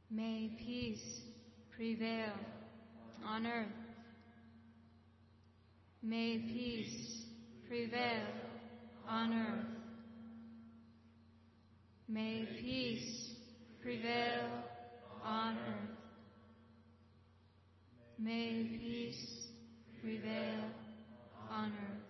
May peace prevail on earth. May peace prevail on earth. May peace prevail on earth. May peace prevail on earth.